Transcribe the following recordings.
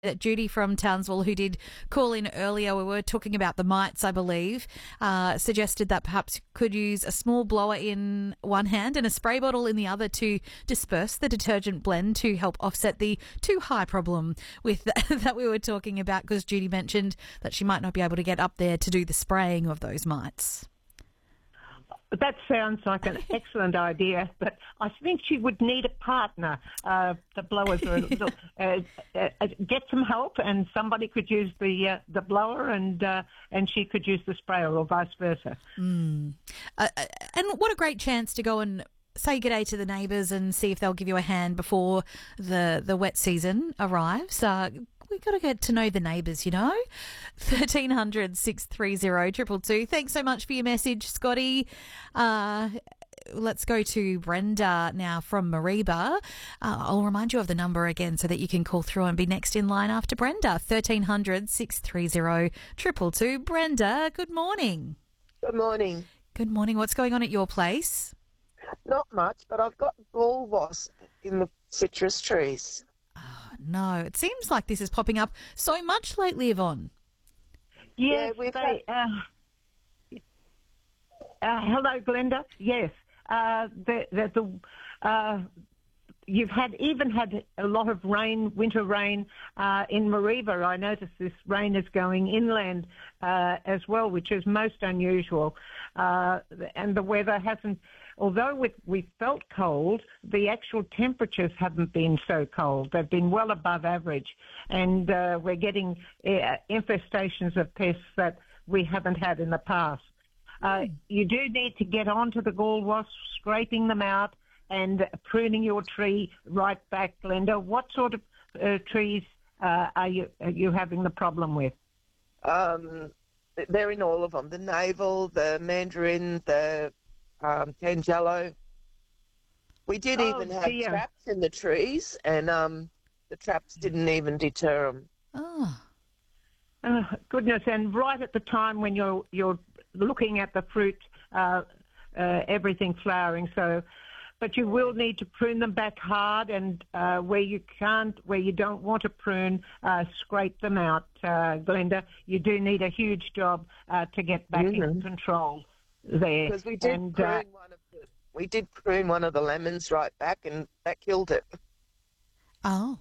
Judy from Townsville, who did call in earlier, we were talking about the mites, I believe, suggested that perhaps you could use a small blower in one hand and a spray bottle in the other to disperse the detergent blend to help offset the too high problem with that we were talking about, because Judy mentioned that she might not be able to get up there to do the spraying of those mites. That sounds like an excellent idea, but I think she would need a partner. The blowers are a little, get some help, and somebody could use the blower, and she could use the sprayer, or vice versa. And what a great chance to go and say good day to the neighbours and see if they'll give you a hand before the wet season arrives. We've got to get to know the neighbours, 1300 630 222. Thanks so much for your message, Scotty. Let's go to Brenda now from Mareeba. I'll remind you of the number again so that you can call through and be next in line after Brenda. 1300 630 222. Brenda, good morning. Good morning. Good morning. What's going on at your place? Not much, but I've got gall wasp in the citrus trees. Oh, no. It seems like this is popping up so much lately, Yvonne. Yes, we've hello, Glenda. Yes, you've had a lot of rain, winter rain in Mareeba. I noticed this rain is going inland as well, which is most unusual. And the weather hasn't, although we felt cold, the actual temperatures haven't been so cold. They've been well above average. And we're getting infestations of pests that we haven't had in the past. You do need to get onto the gall wasps, scraping them out, and pruning your tree right back, Glenda. What sort of trees are you having the problem with? They're in all of them. The navel, the mandarin, the tangelo. We did even have traps in the trees, and the traps didn't even deter them. Oh. Goodness, and right at the time when you're looking at the fruit, everything flowering, but you will need to prune them back hard, and where you don't want to prune, scrape them out, Glenda. You do need a huge job to get back in control there. Because we did prune one of the lemons right back, and that killed it. Oh.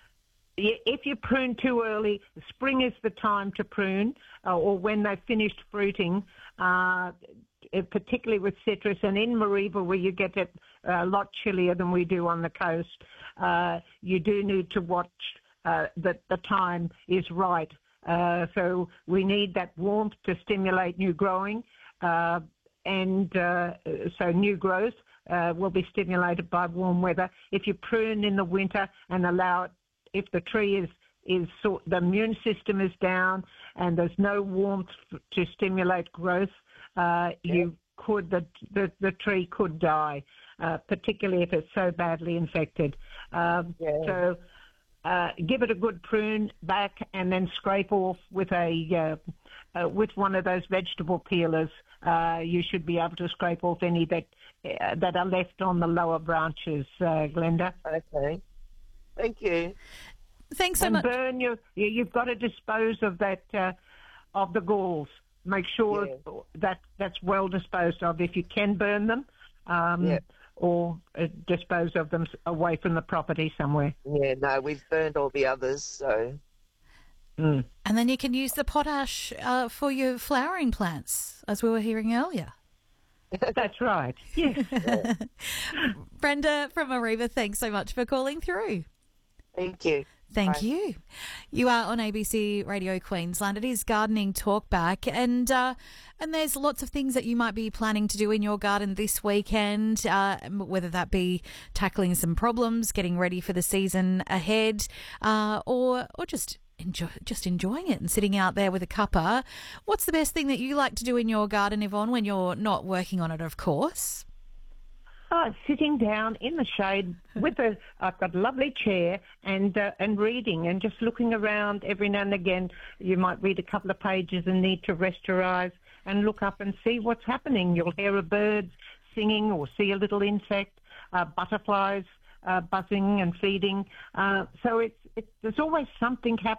If you prune too early, spring is the time to prune, or when they've finished fruiting, particularly with citrus. And in Mareeba, where you get it a lot chillier than we do on the coast, you do need to watch that the time is right. So we need that warmth to stimulate new growing, and so new growth will be stimulated by warm weather. If you prune in the winter and allow it, if the tree is the immune system is down and there's no warmth to stimulate growth, the tree could die, particularly if it's so badly infected. So give it a good prune back, and then scrape off with with one of those vegetable peelers. You should be able to scrape off any that are left on the lower branches, Glenda. Okay. Thank you. Thanks so much. And you've got to dispose of that, of the galls. Make sure that that's well disposed of. If you can burn them, or dispose of them away from the property somewhere. Yeah, no, we've burned all the others, so. And then you can use the potash for your flowering plants, as we were hearing earlier. That's right. Yes. Brenda from Mareeba, thanks so much for calling through. Thank you. Thank you. You are on ABC Radio Queensland. It is Gardening Talkback, and there's lots of things that you might be planning to do in your garden this weekend, whether that be tackling some problems, getting ready for the season ahead, or just enjoying it and sitting out there with a cuppa. What's the best thing that you like to do in your garden, Yvonne, when you're not working on it, of course? Sitting down in the shade I've got a lovely chair and reading, and just looking around every now and again. You might read a couple of pages and need to rest your eyes and look up and see what's happening. You'll hear a bird singing or see a little insect, butterflies buzzing and feeding. So there's always something happening.